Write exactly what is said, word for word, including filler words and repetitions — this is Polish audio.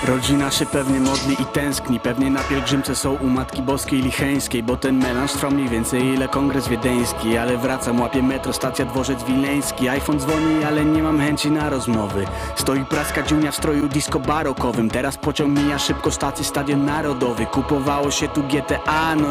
Rodzina się pewnie modli i tęskni, pewnie na pielgrzymce są u Matki Boskiej Licheńskiej, bo ten melanż trwał mniej więcej ile kongres wiedeński. Ale wracam, łapię metro, stacja Dworzec Wileński. iPhone dzwoni, ale nie mam chęci na rozmowy. Stoi praska dziunia w stroju disco barokowym. Teraz pociąg mija szybko stację Stadion Narodowy. Kupowało się tu G T A, no